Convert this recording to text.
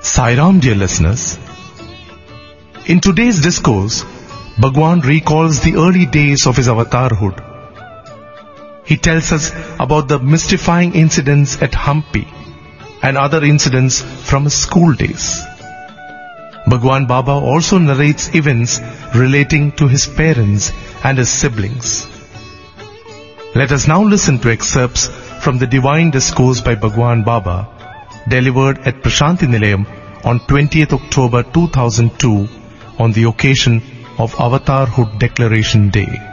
Sai Ram, dear listeners. In today's discourse, Bhagwan recalls the early days of his avatarhood. He tells us about the mystifying incidents at Hampi and other incidents from his school days. Bhagwan Baba also narrates events relating to his parents and his siblings. Let us now listen to excerpts from the Divine Discourse by Bhagwan Baba, delivered at Prashanti Nilayam on 20th October 2002 on the occasion of Avatarhood Declaration Day.